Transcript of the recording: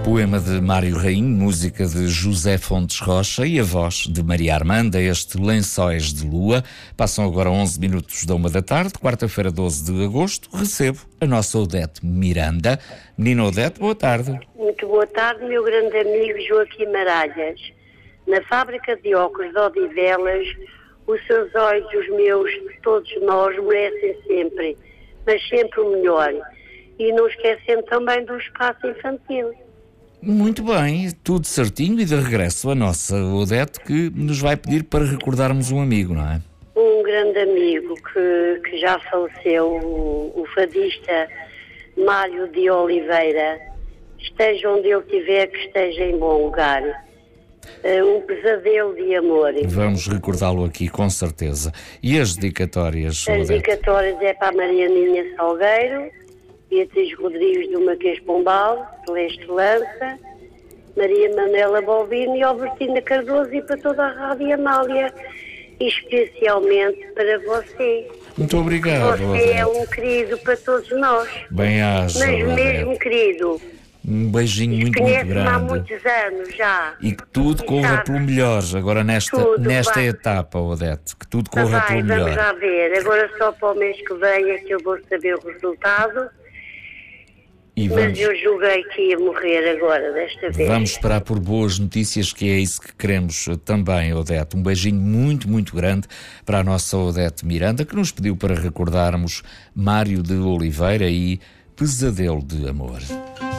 Poema de Mário Rainho, música de José Fontes Rocha e a voz de Maria Armanda, este Lençóis de Lua. Passam agora 11 minutos da 1 da tarde, quarta-feira, 12 de agosto. Recebo a nossa Odete Miranda. Menina Odete, boa tarde. Muito boa tarde, meu grande amigo Joaquim Maralhas. Na fábrica de óculos de Odivelas, os seus olhos, os meus, de todos nós, merecem sempre, mas sempre o melhor. E não esquecendo também do espaço infantil. Muito bem, tudo certinho, e de regresso a nossa Odete, que nos vai pedir para recordarmos um amigo, não é? Um grande amigo que já faleceu, o fadista Mário de Oliveira. Esteja onde ele estiver, que esteja em bom lugar. Um pesadelo de amor. Vamos recordá-lo aqui, com certeza. E as dedicatórias, As Odete? dedicatórias é para a Marianinha Salgueiro, Beatriz Rodrigues do Marquês Pombal, Celeste Lança, Maria Manela Bovino e Albertina Cardoso, e para toda a Rádio Amália, e especialmente para você. Muito obrigado, Você Odete. é um querido para todos nós, Bem-aja, mas Odete. mesmo querido. Um beijinho muito Conhece-me há grande. muitos anos já. E que tudo corra sabe, pelo melhor, agora nesta tudo vai. etapa, Odete. Que tudo corra Vai, pelo vamos melhor. lá ver. Agora só para o mês que vem é que eu vou saber o resultado. E Mas eu julguei que ia morrer agora, desta vez. vamos esperar por boas notícias, que é isso que queremos também, Odete. Um beijinho muito, muito grande para a nossa Odete Miranda, que nos pediu para recordarmos Mário de Oliveira e Pesadelo de Amor.